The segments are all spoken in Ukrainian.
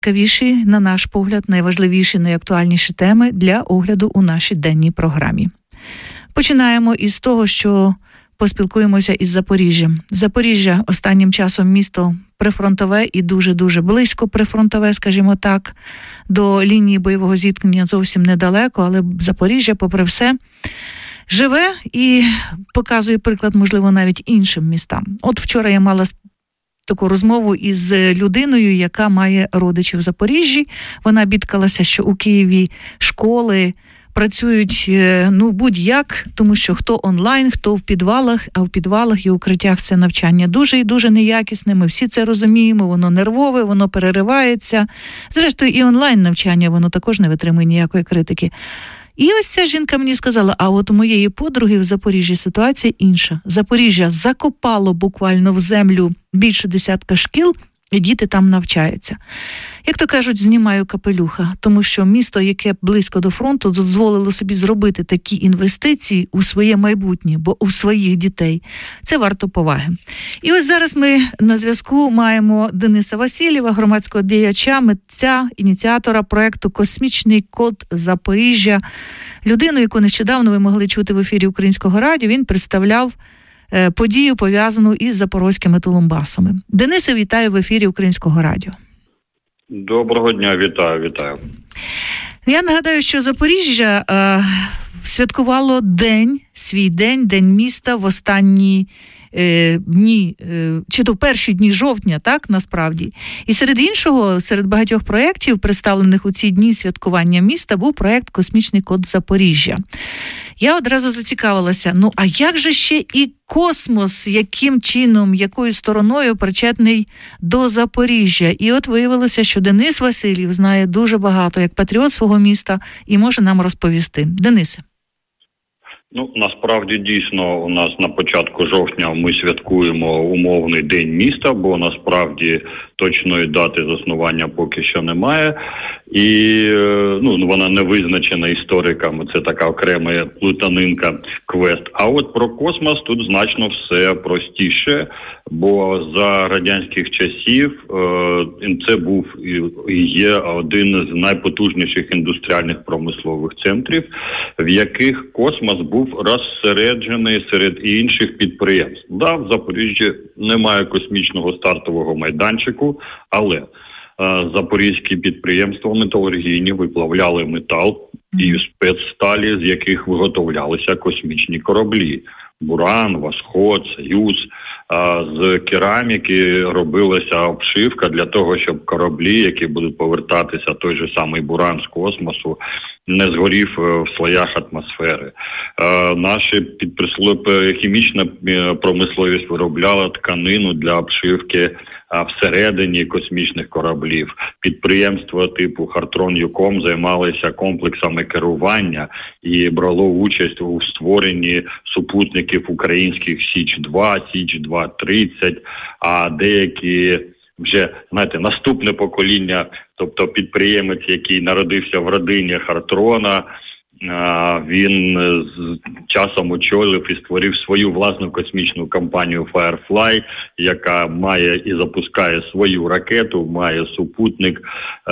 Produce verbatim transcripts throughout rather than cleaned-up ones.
найцікавіші, на наш погляд, найважливіші, найактуальніші теми для огляду у нашій денній програмі. Починаємо із того, що поспілкуємося із Запоріжжям. Запоріжжя останнім часом місто прифронтове і дуже-дуже близько прифронтове, скажімо так, до лінії бойового зіткнення зовсім недалеко, але Запоріжжя, попри все, живе і показує приклад, можливо, навіть іншим містам. От вчора я мала таку розмову із людиною, яка має родичів в Запоріжжі. Вона бідкалася, що у Києві школи працюють, ну, будь-як, тому що хто онлайн, хто в підвалах, а в підвалах і укриттях це навчання дуже і дуже неякісне. Ми всі це розуміємо, воно нервове, воно переривається. Зрештою, і онлайн навчання, воно також не витримує ніякої критики. І ось ця жінка мені сказала, а от у моєї подруги в Запоріжжі ситуація інша. Запоріжжя закопало буквально в землю більше десятка шкіл, і діти там навчаються. Як то кажуть, знімаю капелюха, тому що місто, яке близько до фронту, дозволило собі зробити такі інвестиції у своє майбутнє, бо у своїх дітей. Це варто поваги. І ось зараз ми на зв'язку маємо Дениса Васильєва, громадського діяча, митця, ініціатора проєкту «Космічний код Запоріжжя». Людину, яку нещодавно ви могли чути в ефірі Українського радіо, він представляв подію, пов'язану із запорозькими тулумбасами. Денисе, вітаю в ефірі Українського радіо. Доброго дня, вітаю, вітаю. Я нагадаю, що Запоріжжя е, святкувало день, свій день, День міста в останні е, дні, е, чи то в перші дні жовтня, так, насправді. І серед іншого, серед багатьох проєктів, представлених у ці дні святкування міста, був проєкт «Космічний код Запоріжжя». Я одразу зацікавилася, ну а як же ще і космос, яким чином, якою стороною причетний до Запоріжжя? І от виявилося, що Денис Васильєв знає дуже багато, як патріот свого міста, і може нам розповісти. Денисе. Ну, насправді, дійсно, у нас на початку жовтня ми святкуємо умовний День міста, бо насправді точної дати заснування поки що немає. І ну, вона не визначена істориками, це така окрема плутанинка, квест. А от про космос тут значно все простіше, бо за радянських часів е, це був і є один з найпотужніших індустріальних промислових центрів, в яких космос був розсереджений серед інших підприємств. Да, в Запоріжжі немає космічного стартового майданчику, але запорізькі підприємства металургійні виплавляли метал і спецсталі, з яких виготовлялися космічні кораблі. Буран, Восход, Союз. З кераміки робилася обшивка для того, щоб кораблі, які будуть повертатися, той же самий Буран з космосу, не згорів в слоях атмосфери. Наші підприємства, хімічна промисловість виробляла тканину для обшивки всередині космічних кораблів. Підприємства типу Хартрон-Юком займалися комплексами керування і брало участь у створенні супутників українських Січ два, Січ два тридцять, а деякі вже, знаєте, наступне покоління, тобто підприємець, який народився в родині Хартрона, він з часом очолив і створив свою власну космічну компанію Firefly, яка має і запускає свою ракету, має супутник.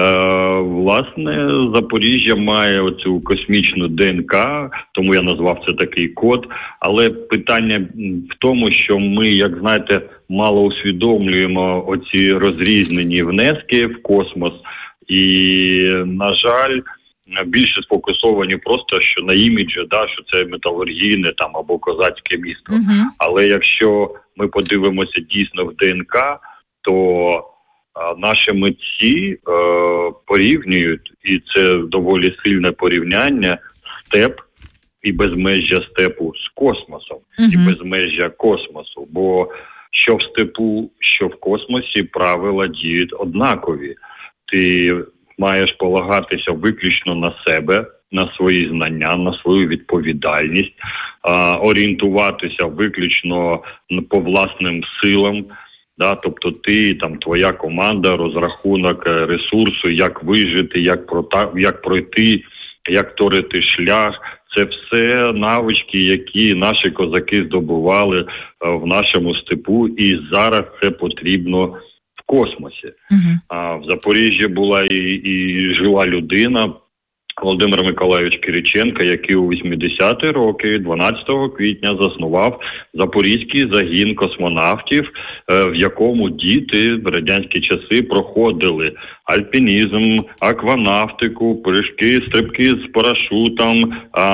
Власне, Запоріжжя має оцю космічну ДНК, тому я назвав це такий код. Але питання в тому, що ми, як знаєте, мало усвідомлюємо оці розрізнені внески в космос. І, на жаль, більше сфокусовані просто що на іміджі, да, що це металургійне там або козацьке місто. Uh-huh. Але якщо ми подивимося дійсно в ДНК, то а, наші митці а, порівнюють, і це доволі сильне порівняння, степ і безмежжя степу з космосом, uh-huh. і безмежжя космосу. Бо що в степу, що в космосі правила діють однакові. Ти маєш полагатися виключно на себе, на свої знання, на свою відповідальність, а, орієнтуватися виключно по власним силам, да, тобто ти, там, твоя команда, розрахунок ресурсу, як вижити, як, прота, як пройти, як торити шлях. Це все навички, які наші козаки здобували в нашому степу, і зараз це потрібно в космосі. Uh-huh. А в Запоріжжі була і, і жила людина, Володимир Миколайович Кириченко, який у вісімдесяті роки, дванадцятого квітня, заснував Запорізький загін космонавтів, в якому діти в радянські часи проходили альпінізм, акванавтику, прыжки, стрибки з парашутом,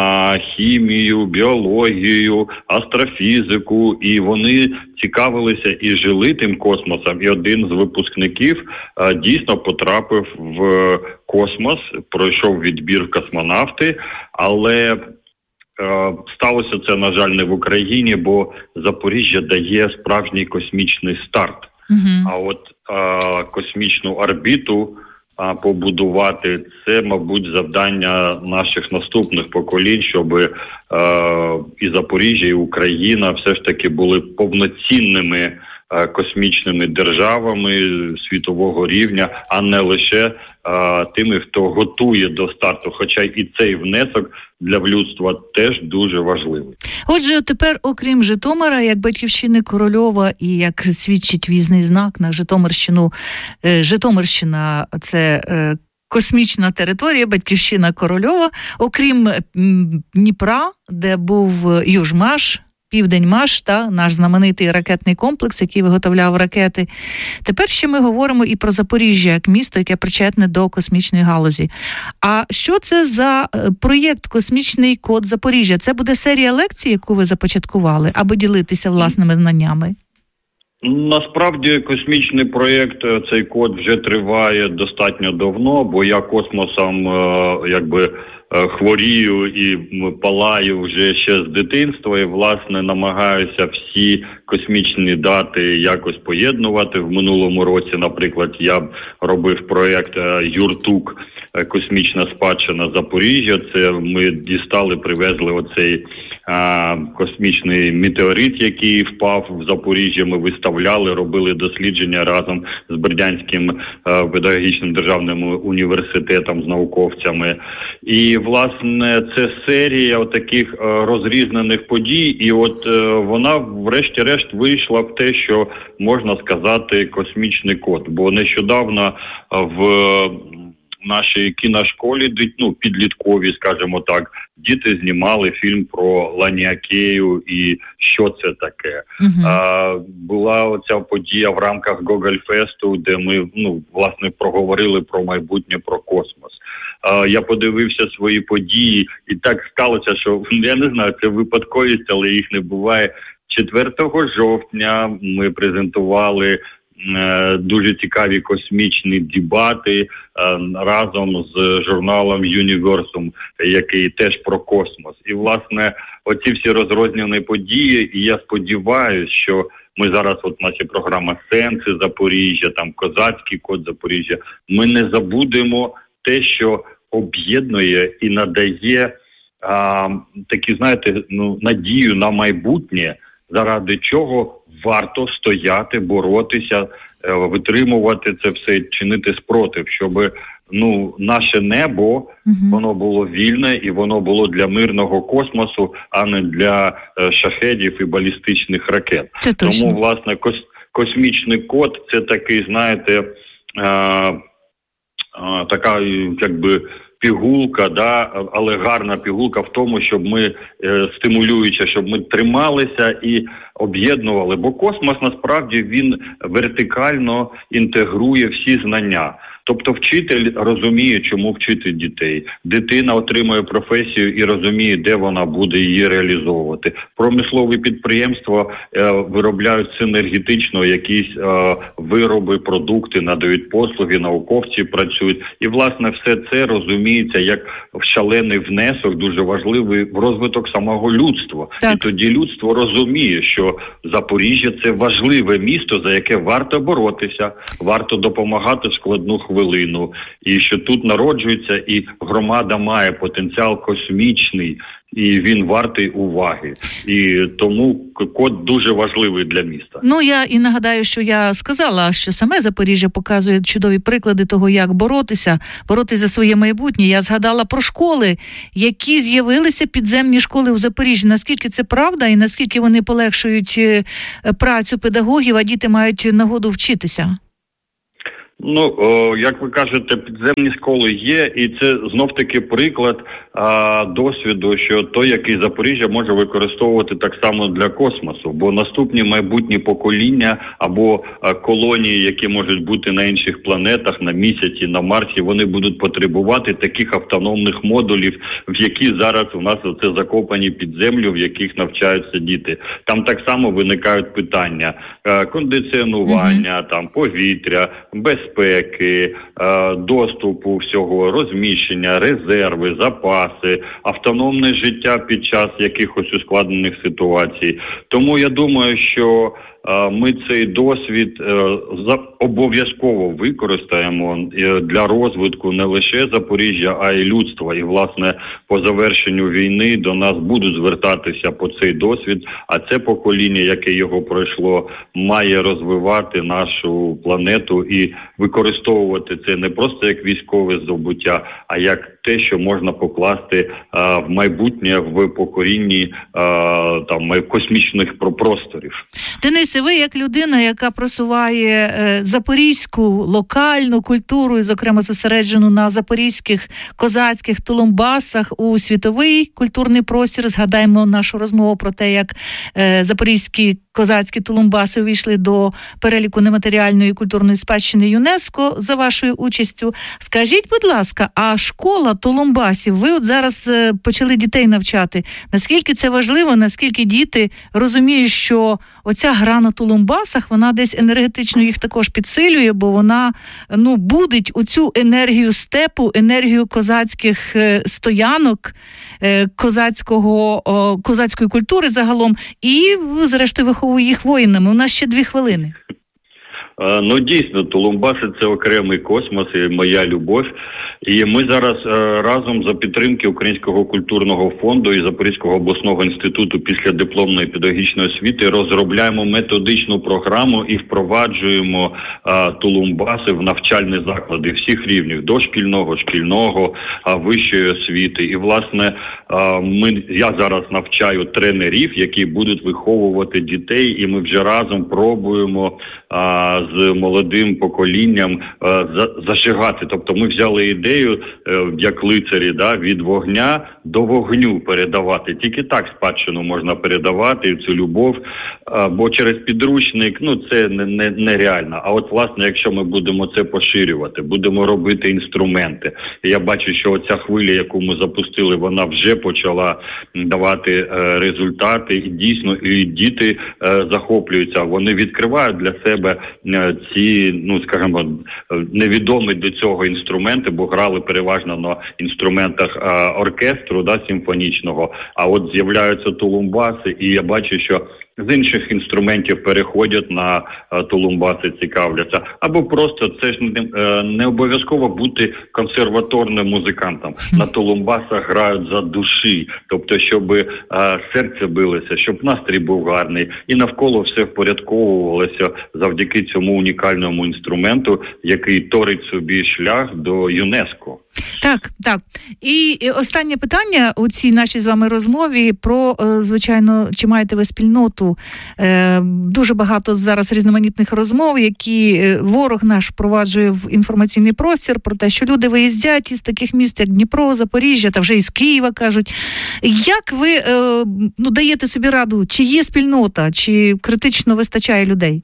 хімію, біологію, астрофізику. І вони цікавилися і жили тим космосом. І один з випускників дійсно потрапив в космос, пройшов відбір в космонавти, але е, сталося це, на жаль, не в Україні, бо Запоріжжя дає справжній космічний старт. Uh-huh. А от е, космічну орбіту е, побудувати – це, мабуть, завдання наших наступних поколінь, щоб е, і Запоріжжя, і Україна все ж таки були повноцінними космічними державами світового рівня, а не лише а, тими, хто готує до старту. Хоча і цей внесок для людства теж дуже важливий. Отже, тепер, окрім Житомира, як батьківщини Корольова і як свідчить візний знак на Житомирщину, е, Житомирщина – це е, космічна територія, батьківщина Корольова, окрім м, Дніпра, де був Южмаш, Південмаш, та наш знаменитий ракетний комплекс, який виготовляв ракети. Тепер ще ми говоримо і про Запоріжжя, як місто, яке причетне до космічної галузі. А що це за проєкт «Космічний код Запоріжжя»? Це буде серія лекцій, яку ви започаткували, аби ділитися власними знаннями? Насправді космічний проєкт, цей код вже триває достатньо давно, бо я космосом якби хворію і палаю вже ще з дитинства, і, власне, намагаюся всі космічні дати якось поєднувати. В минулому році, наприклад, я робив проєкт «Юртук. Космічна спадщина Запоріжжя». Це ми дістали, привезли оцей а, космічний метеорит, який впав в Запоріжжя. Ми виставляли, робили дослідження разом з Бердянським а, педагогічним державним університетом, з науковцями. І, власне, це серія таких розрізнених подій, і от е, вона врешті-решт вийшла в те, що можна сказати космічний код. Бо нещодавно в нашій кіношколі, ну, підліткові, скажімо так, діти знімали фільм про Ланіакею і що це таке. Uh-huh. А, була оця подія в рамках Гогольфесту, де ми, ну, власне, проговорили про майбутнє, про космос. А, я подивився свої події, і так сталося, що, я не знаю, це випадковість, але їх не буває. четвертого жовтня ми презентували дуже цікаві космічні дебати разом з журналом «Юніверсум», який теж про космос. І, власне, оці всі розрознені події, і я сподіваюся, що ми зараз, от наші програми «Сенси Запоріжжя», там «Козацький код Запоріжжя», ми не забудемо те, що об'єднує і надає а, такі, знаєте, ну, надію на майбутнє, заради чого варто стояти, боротися, витримувати це все, чинити спротив, щоб, ну, наше небо, угу. воно було вільне і воно було для мирного космосу, а не для е, шахедів і балістичних ракет. Тому, власне, кос, космічний код – це такий, знаєте, е, е, така, якби, пігулка, да, але гарна пігулка в тому, щоб ми, е, стимулюючи, щоб ми трималися і об'єднували. Бо космос, насправді, він вертикально інтегрує всі знання. Тобто вчитель розуміє, чому вчити дітей. Дитина отримує професію і розуміє, де вона буде її реалізовувати. Промислові підприємства е, виробляють синергетично якісь е, вироби, продукти, надають послуги, науковці працюють. І, власне, все це розуміється як шалений внесок, дуже важливий в розвиток самого людства. Так. І тоді людство розуміє, що Запоріжжя – це важливе місто, за яке варто боротися, варто допомагати в складну хвилину, і що тут народжується, і громада має потенціал космічний, і він вартий уваги. І тому код дуже важливий для міста. Ну, я і нагадаю, що я сказала, що саме Запоріжжя показує чудові приклади того, як боротися, боротися за своє майбутнє. Я згадала про школи, які з'явилися, підземні школи у Запоріжжі. Наскільки це правда і наскільки вони полегшують працю педагогів, а діти мають нагоду вчитися? Ну, о, як ви кажете, підземні школи є, і це знов-таки приклад а, досвіду, що той, який Запоріжжя може використовувати так само для космосу, бо наступні майбутні покоління або а, колонії, які можуть бути на інших планетах, на Місяці, на Марсі, вони будуть потребувати таких автономних модулів, в які зараз у нас оце закопані під землю, в яких навчаються діти. Там так само виникають питання а, кондиціонування, mm-hmm. там повітря, безпеки, безпеки, доступу всього, розміщення, резерви, запаси, автономне життя під час якихось ускладнених ситуацій. Тому я думаю, що ми цей досвід обов'язково використаємо для розвитку не лише Запоріжжя, а й людства. І, власне, по завершенню війни до нас будуть звертатися по цей досвід, а це покоління, яке його пройшло, має розвивати нашу планету і використовувати це не просто як військове здобуття, а як те, що можна покласти а, в майбутнє в покорінні а, там космічних просторів. Денисе, ви як людина, яка просуває е, запорізьку локальну культуру, і, зокрема, зосереджену на запорізьких козацьких тулумбасах у світовий культурний простір, згадаємо нашу розмову про те, як е, запорізькі козацькі тулумбаси увійшли до переліку нематеріальної культурної спадщини ЮНЕСКО за вашою участю. Скажіть, будь ласка, а школа тулумбасів, ви от зараз е, почали дітей навчати. Наскільки це важливо, наскільки діти розуміють, що оця гра на тулумбасах, вона десь енергетично їх також підсилює, бо вона, ну, будить оцю енергію степу, енергію козацьких е, стоянок, е, козацького, о, козацької культури загалом, і, зрештою, виховує їх воїнами. У нас ще дві хвилини. Ну, дійсно, тулумбаси – це окремий космос і моя любов. І ми зараз е, разом за підтримки Українського культурного фонду і Запорізького обласного інституту післядипломної педагогічної освіти розробляємо методичну програму і впроваджуємо е, тулумбаси в навчальні заклади всіх рівнів – дошкільного, шкільного, е, вищої освіти. І, власне, е, ми, я зараз навчаю тренерів, які будуть виховувати дітей, і ми вже разом пробуємо е, з молодим поколінням е, зажигати. Тобто ми взяли ідею, е, як лицарі, да, від вогня до вогню передавати. Тільки так спадщину можна передавати, цю любов, е, бо через підручник, ну, це не, не, нереально. А от, власне, якщо ми будемо це поширювати, будемо робити інструменти. І я бачу, що оця хвиля, яку ми запустили, вона вже почала давати е, результати. І дійсно, і діти е, захоплюються. Вони відкривають для себе ці, ну, скажімо, невідомі до цього інструменти, бо грали переважно на інструментах а, оркестру, да, симфонічного, а от з'являються тулумбаси, і я бачу, що з інших інструментів переходять на а, тулумбаси, цікавляться. Або просто це ж не, не обов'язково бути консерваторним музикантом. На тулумбасах грають за душі, тобто, щоб а, серце билося, щоб настрій був гарний, і навколо все впорядковувалося завдяки цьому унікальному інструменту, який торить собі шлях до ЮНЕСКО. Так, так. І останнє питання у цій нашій з вами розмові про, звичайно, чи маєте ви спільноту. Дуже багато зараз різноманітних розмов, які ворог наш впроваджує в інформаційний простір про те, що люди виїздять із таких міст, як Дніпро, Запоріжжя, та вже із Києва, кажуть. Як ви, ну, даєте собі раду, чи є спільнота, чи критично вистачає людей?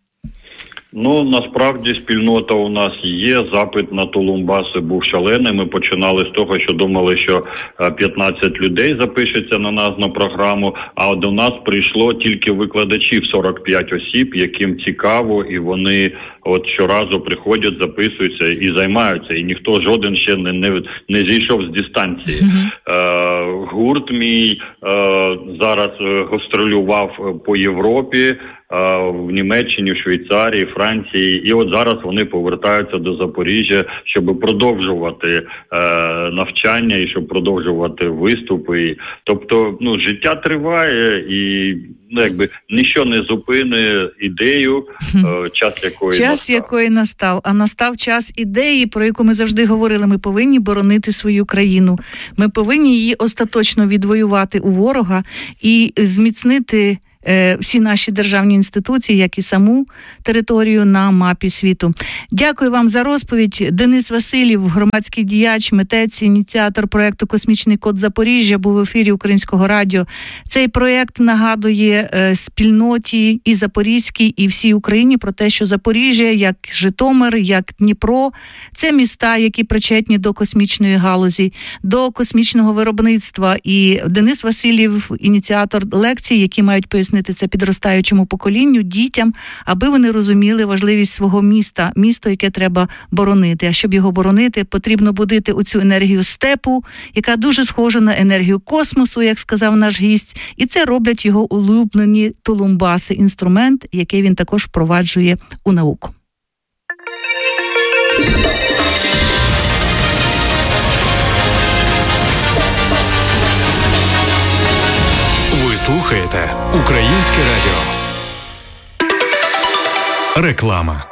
Ну, насправді, спільнота у нас є, запит на тулумбаси був шалений. Ми починали з того, що думали, що п'ятнадцять людей запишеться на нас на програму, а до нас прийшло тільки викладачів сорок п'ять осіб, яким цікаво, і вони от щоразу приходять, записуються і займаються, і ніхто жоден ще не, не, не зійшов з дистанції. Mm-hmm. Е, гурт мій е, зараз гастролював по Європі, в Німеччині, в Швейцарії, Франції, і от зараз вони повертаються до Запоріжжя, щоб продовжувати е, навчання і щоб продовжувати виступи. Тобто, ну, життя триває і, ну, якби ніщо не зупине ідею, е, час якої час настав. якої настав, а настав час ідеї, про яку ми завжди говорили. Ми повинні боронити свою країну. Ми повинні її остаточно відвоювати у ворога і зміцнити всі наші державні інституції, як і саму територію на мапі світу. Дякую вам за розповідь. Денис Василів, громадський діяч, митець, ініціатор проєкту «Космічний код Запоріжжя», був в ефірі Українського радіо. Цей проєкт нагадує е, спільноті і Запорізькій, і всій Україні про те, що Запоріжжя, як Житомир, як Дніпро – це міста, які причетні до космічної галузі, до космічного виробництва. І Денис Василів – ініціатор лекцій, які мають пояснити це підростаючому поколінню, дітям, аби вони розуміли важливість свого міста, місто, яке треба боронити. А щоб його боронити, потрібно будити оцю енергію степу, яка дуже схожа на енергію космосу, як сказав наш гість. І це роблять його улюблені тулумбаси, інструмент, який він також впроваджує у науку. Ви слухаєте Українське радіо. Реклама.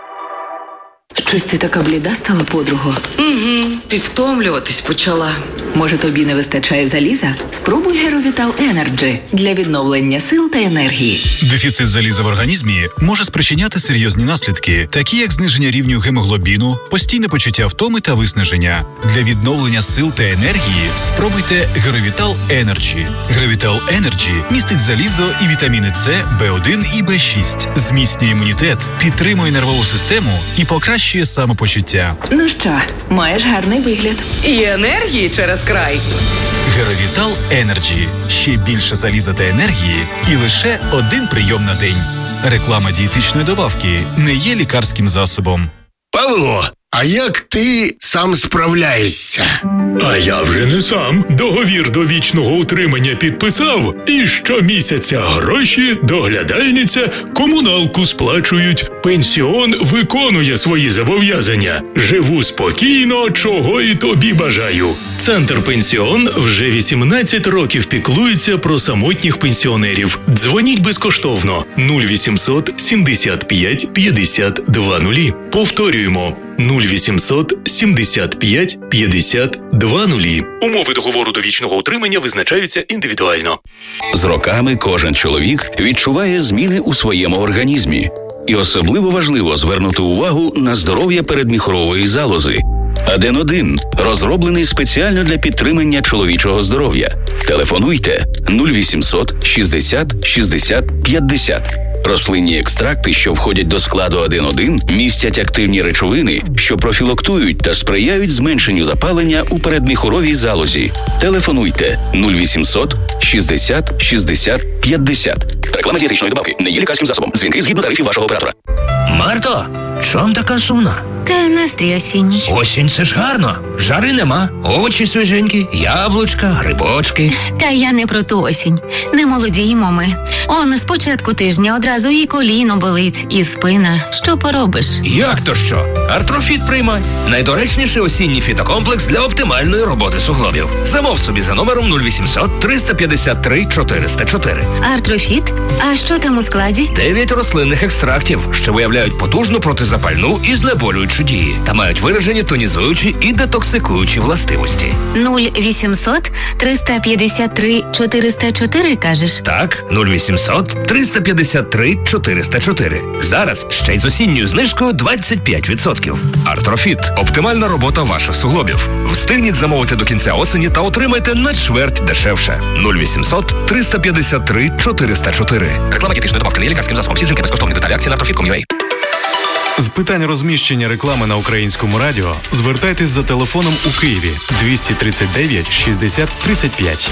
Щось ти така бліда стала, подруго? Угу, підвтомлюватись почала. Може, тобі не вистачає заліза? Спробуй Геровітал Енерджі для відновлення сил та енергії. Дефіцит заліза в організмі може спричиняти серйозні наслідки, такі як зниження рівню гемоглобіну, постійне почуття втоми та виснаження. Для відновлення сил та енергії спробуйте Геровітал Енерджі. Геровітал Енерджі містить залізо і вітаміни С, Б один і Б шість, зміцнює імунітет, підтримує нервову систему і покращує самопочуття. Ну що, маєш гарний вигляд. І енергії через край. Геровітал Енерджі. Ще більше заліза та енергії і лише один прийом на день. Реклама дієтичної добавки не є лікарським засобом. Павло, а як ти сам справляєшся? А я вже не сам. Договір довічного утримання підписав, і щомісяця гроші, доглядальниця, комуналку сплачують. Пенсіон виконує свої зобов'язання. Живу спокійно, чого і тобі бажаю. Центр Пенсіон вже вісімнадцять років піклується про самотніх пенсіонерів. Дзвоніть безкоштовно нуль вісімсот сімдесят п'ять п'ятдесят два нулі. Повторюємо нуль вісімсот сімдесят п'ять п'ятдесят два нулі. Умови договору довічного утримання визначаються індивідуально. З роками кожен чоловік відчуває зміни у своєму організмі. І особливо важливо звернути увагу на здоров'я передміхорової залози. Аден один розроблений спеціально для підтримання чоловічого здоров'я. Телефонуйте нуль вісімсот шістдесят шістдесят п'ятдесят. Рослинні екстракти, що входять до складу Аден один, містять активні речовини, що профілактують та сприяють зменшенню запалення у передміхоровій залозі. Телефонуйте нуль вісімсот шістдесят шістдесят п'ятдесят. Реклама дієтичної добавки не є лікарським засобом. Дзвінки згідно тарифів вашого оператора. Марто, чом така сумна? Та настрій осінній. Осінь – це ж гарно. Жари нема, овочі свіженькі, яблучка, грибочки. Та я не про ту осінь. Не молодіємо ми. Он з початку тижня одразу і коліно болить, і спина. Що поробиш? Як то що? Артрофіт приймай. Найдоречніший осінній фітокомплекс для оптимальної роботи суглобів. Замов собі за номером нуль вісімсот триста п'ятдесят три чотириста чотири. Артрофіт? А що там у складі? Дев'ять рослинних екстрактів, що виявляють потужну протизапальну і знеболюючу дії та мають виражені тонізуючі і детоксикуючі властивості. нуль вісімсот триста п'ятдесят три чотириста чотири, кажеш? Так, нуль вісімсот триста п'ятдесят три чотириста чотири. Зараз ще й з осінньою знижкою двадцять п'ять відсотків. Артрофіт – оптимальна робота ваших суглобів. Встигніть замовити до кінця осені та отримайте на чверть дешевше. нуль вісімсот триста п'ятдесят три чотириста чотири. Реклама дієтичної добавки не є лікарським засобом. Всі дзвінки безкоштовні. Деталі акції на артрофіт крапка ком крапка ю а. З питань розміщення реклами на Українському радіо звертайтесь за телефоном у Києві двісті тридцять дев'ять шістдесят тридцять п'ять.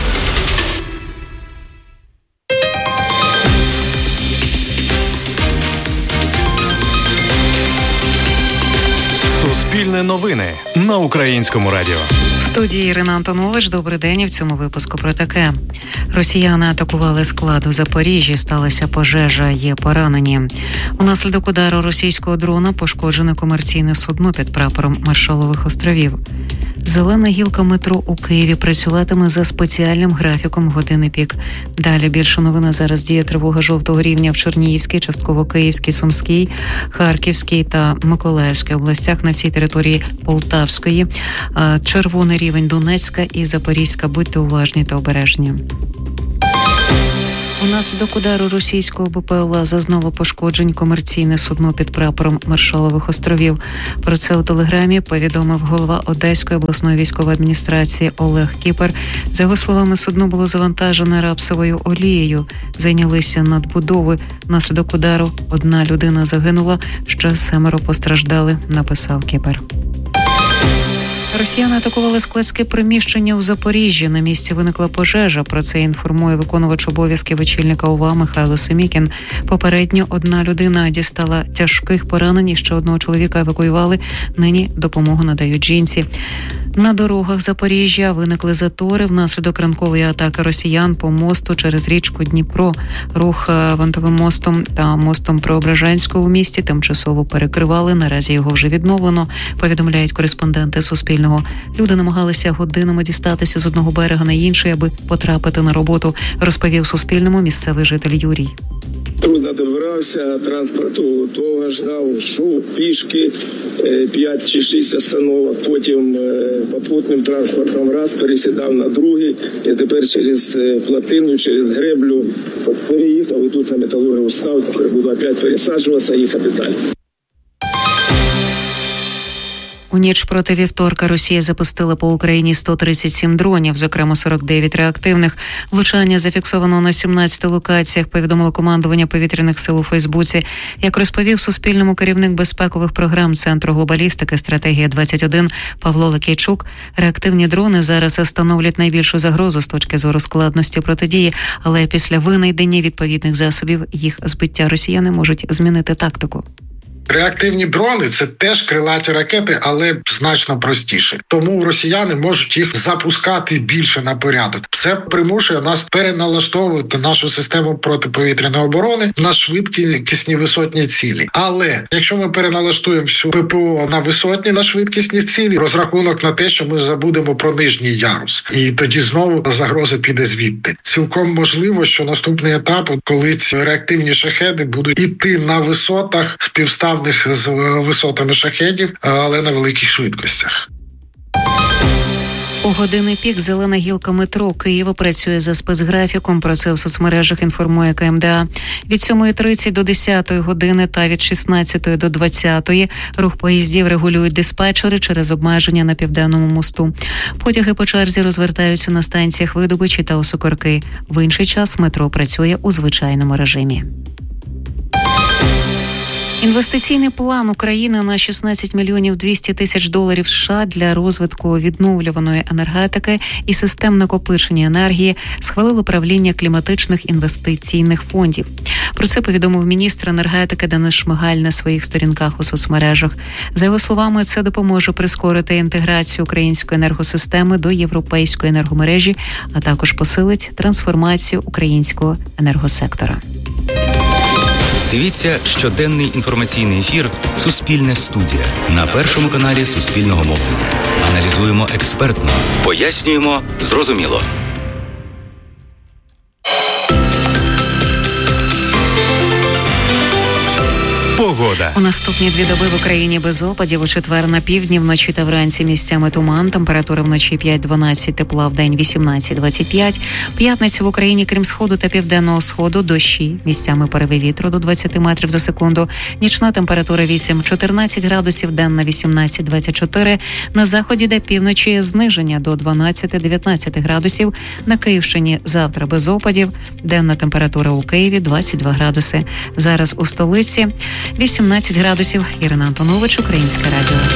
Суспільне новини на Українському радіо. В студії Ірина Антонович. Добрий день. В цьому випуску про таке. Росіяни атакували склад у Запоріжжі. Сталася пожежа, є поранені. Унаслідок удару російського дрона пошкоджено комерційне судно під прапором Маршалових островів. Зелена гілка метро у Києві працюватиме за спеціальним графіком години пік. Далі більше новини. Зараз діє тривога жовтого рівня в Чернігівській, частково Київській, Сумській, Харківській та Миколаївській областях, на всій території Полтавської. Червоний рівень Донецька і Запорізька. Будьте уважні та обережні. Унаслідок удару російського БПЛА зазнало пошкоджень комерційне судно під прапором Маршалових островів. Про це у телеграмі повідомив голова Одеської обласної військової адміністрації Олег Кіпер. За його словами, судно було завантажене рапсовою олією. Зайнялися надбудови. Внаслідок удару одна людина загинула, ще семеро постраждали, написав Кіпер. Росіяни атакували складське приміщення у Запоріжжі. На місці виникла пожежа. Про це інформує виконувач обов'язків очільника ОВА Михайло Семікін. Попередньо одна людина дістала тяжких поранень, ще одного чоловіка евакуювали. Нині допомогу надають жінці. На дорогах Запоріжжя виникли затори внаслідок ранкової атаки росіян по мосту через річку Дніпро. Рух вантовим мостом та мостом Преображенського у місті тимчасово перекривали. Наразі його вже відновлено, повідомляють кореспонденти Суспільного. Люди намагалися годинами дістатися з одного берега на інший, аби потрапити на роботу, розповів Суспільному місцевий житель Юрій. Трудно добирався, транспорту довго ждав, йшов пішки, п'ять чи шість остановок, потім попутним транспортом раз пересідав на другий, і тепер через плотину, через греблю переїхав і тут на металургію став, тепер буду опять пересаджуватися і їхати далі. У ніч проти вівторка Росія запустила по Україні сто тридцять сім дронів, зокрема сорок дев'ять реактивних. Влучання зафіксовано на сімнадцяти локаціях, повідомило командування повітряних сил у Фейсбуці. Як розповів Суспільному керівник безпекових програм Центру глобалістики «Стратегія двадцять один» Павло Лакійчук, реактивні дрони зараз становлять найбільшу загрозу з точки зору складності протидії, але після винайдення відповідних засобів їх збиття росіяни можуть змінити тактику. Реактивні дрони – це теж крилаті ракети, але значно простіше. Тому росіяни можуть їх запускати більше на порядок. Це примушує нас переналаштовувати нашу систему протиповітряної оборони на швидкісні висотні цілі. Але якщо ми переналаштуємо всю ППО на висотні, на швидкісні цілі, розрахунок на те, що ми забудемо про нижній ярус. І тоді знову загроза піде звідти. Цілком можливо, що наступний етап, коли ці реактивні шахеди будуть іти на висотах співставних з висотами шахедів, але на великих швидкостях. У години пік зелена гілка метро Києва працює за спецграфіком. Про це в соцмережах інформує КМДА. Від сьомої тридцять до десятої години та від шістнадцятої до двадцятої рух поїздів регулюють диспетчери через обмеження на Південному мосту. Потяги по черзі розвертаються на станціях Видобичі та Осокорки. В інший час метро працює у звичайному режимі. Інвестиційний план України на шістнадцять мільйонів двісті тисяч доларів США для розвитку відновлюваної енергетики і систем накопичення енергії схвалило правління кліматичних інвестиційних фондів. Про це повідомив міністр енергетики Денис Шмигаль на своїх сторінках у соцмережах. За його словами, це допоможе прискорити інтеграцію української енергосистеми до європейської енергомережі, а також посилить трансформацію українського енергосектора. Дивіться щоденний інформаційний ефір «Суспільне студія» на Першому каналі Суспільного мовлення. Аналізуємо експертно, пояснюємо зрозуміло. Погода. У наступні дві доби в Україні без опадів. У четвер на півдні, вночі та вранці місцями туман. Температура вночі п'ять-дванадцять, тепла, вдень вісімнадцять-двадцять п'ять. В п'ятницю в Україні, крім сходу та південного сходу, дощі. Місцями пориви вітру до двадцять метрів за секунду. Нічна температура вісім-чотирнадцять градусів, денна вісімнадцять-двадцять чотири. На заході та півночі зниження до дванадцять-дев'ятнадцять градусів. На Київщині завтра без опадів. Денна температура у Києві двадцять два градуси. Зараз у столиці вісімнадцять градусів. Ірина Антонович, Українське радіо.